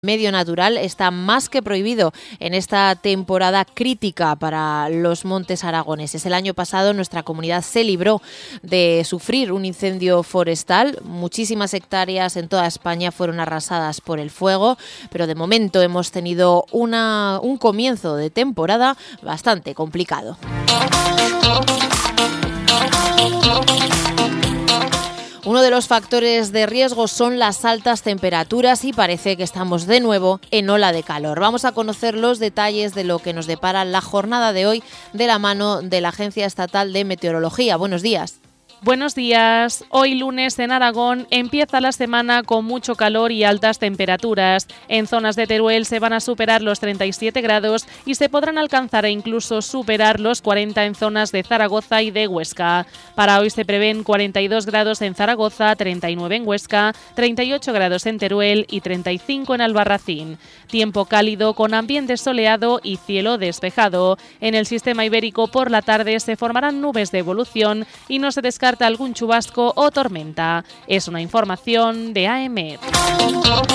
Medio natural está más que prohibido en esta temporada crítica para los montes aragoneses. El año pasado nuestra comunidad se libró de sufrir un incendio forestal. Muchísimas hectáreas en toda España fueron arrasadas por el fuego, pero de momento hemos tenido un comienzo de temporada bastante complicado. Uno de los factores de riesgo son las altas temperaturas y parece que estamos de nuevo en ola de calor. Vamos a conocer los detalles de lo que nos depara la jornada de hoy de la mano de la Agencia Estatal de Meteorología. Buenos días. Buenos días. Hoy lunes en Aragón empieza la semana con mucho calor y altas temperaturas. En zonas de Teruel se van a superar los 37 grados y se podrán alcanzar e incluso superar los 40 en zonas de Zaragoza y de Huesca. Para hoy se prevén 42 grados en Zaragoza, 39 en Huesca, 38 grados en Teruel y 35 en Albarracín. Tiempo cálido con ambiente soleado y cielo despejado. En el sistema ibérico por la tarde se formarán nubes de evolución y no se descarta algún chubasco o tormenta. Es una información de AEMET.